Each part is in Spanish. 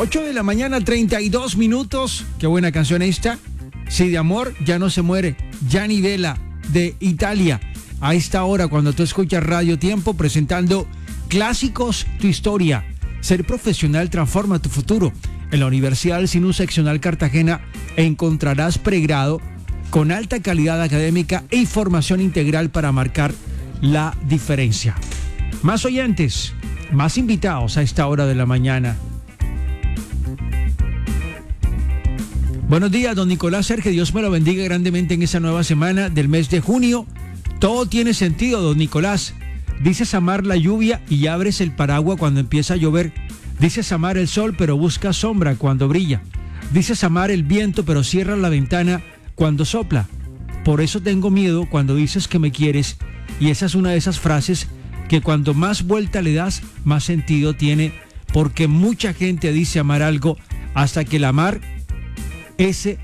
8 de la mañana, 32 minutos. Qué buena canción esta. Si de amor ya no se muere. Gianni Vela, de Italia. A esta hora, cuando tú escuchas Radio Tiempo, presentando Clásicos, tu historia. Ser profesional transforma tu futuro. En la Universidad del Sinú Seccional Cartagena encontrarás pregrado con alta calidad académica e formación integral para marcar la diferencia. Más oyentes, más invitados a esta hora de la mañana. Buenos días, don Nicolás Sergio, Dios me lo bendiga grandemente en esa nueva semana del mes de junio. Todo tiene sentido, don Nicolás. Dices amar la lluvia y abres el paraguas cuando empieza a llover. Dices amar el sol, pero buscas sombra cuando brilla. Dices amar el viento, pero cierras la ventana cuando sopla. Por eso tengo miedo cuando dices que me quieres. Y esa es una de esas frases que cuando más vuelta le das, más sentido tiene. Porque mucha gente dice amar algo hasta que amar ese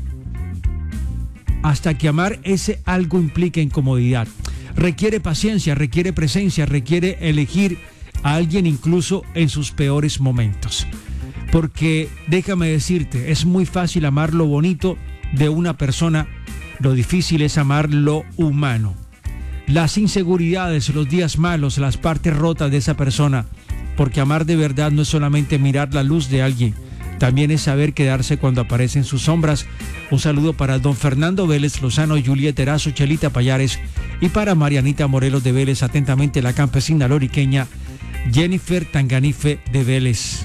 algo implica incomodidad. Requiere paciencia, requiere presencia, requiere elegir a alguien incluso en sus peores momentos. Porque déjame decirte, es muy fácil amar lo bonito de una persona, lo difícil es amar lo humano. Las inseguridades, los días malos, las partes rotas de esa persona. Porque amar de verdad no es solamente mirar la luz de alguien, también es saber quedarse cuando aparecen sus sombras. Un saludo para don Fernando Vélez Lozano, Julieta Erazo, Chelita Payares y para Marianita Morelos de Vélez, atentamente la campesina loriqueña Jennifer Tanganife de Vélez.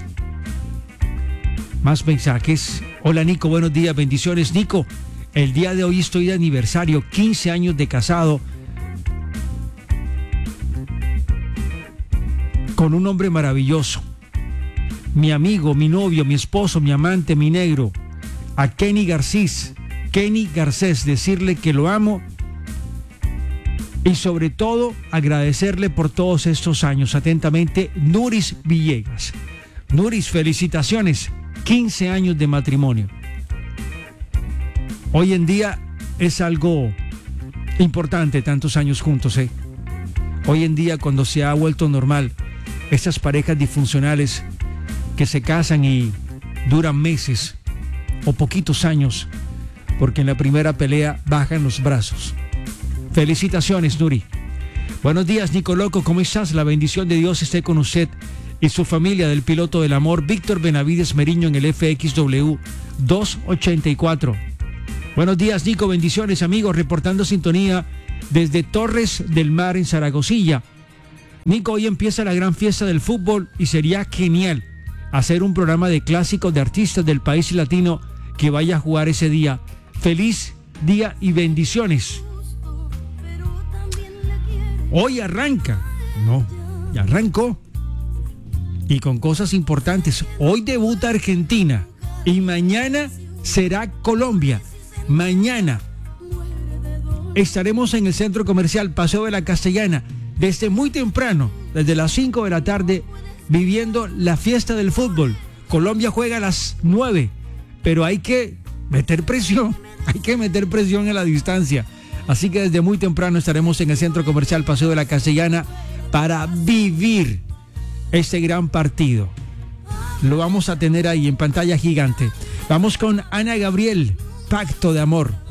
Más mensajes. Hola Nico, buenos días, bendiciones Nico. El día de hoy estoy de aniversario, 15 años de casado con un hombre maravilloso. Mi amigo, mi novio, mi esposo, mi amante, mi negro, a Kenny Garcés, decirle que lo amo y sobre todo agradecerle por todos estos años. Atentamente, Nuris Villegas. Nuris, felicitaciones, 15 años de matrimonio. Hoy en día es algo importante, tantos años juntos, Hoy en día, cuando se ha vuelto normal, estas parejas disfuncionales que se casan y duran meses o poquitos años, porque en la primera pelea bajan los brazos. Felicitaciones, Nuri. Buenos días, Nico Loco, ¿cómo estás? La bendición de Dios esté con usted y su familia, del piloto del amor, Víctor Benavides Meriño, en el FXW 284. Buenos días, Nico, bendiciones, amigos, reportando sintonía desde Torres del Mar, en Zaragozilla. Nico, hoy empieza la gran fiesta del fútbol y sería genial hacer un programa de clásicos de artistas del país latino que vaya a jugar ese día. Feliz día y bendiciones. Hoy arranca. No, ya arrancó. Y con cosas importantes. Hoy debuta Argentina y mañana será Colombia. Mañana estaremos en el Centro Comercial Paseo de la Castellana desde muy temprano, desde las 5 de la tarde, viviendo la fiesta del fútbol. Colombia juega a las 9, pero hay que meter presión en la distancia. Así que desde muy temprano estaremos en el Centro Comercial Paseo de la Castellana para vivir este gran partido. Lo vamos a tener ahí en pantalla gigante. Vamos con Ana Gabriel, Pacto de Amor.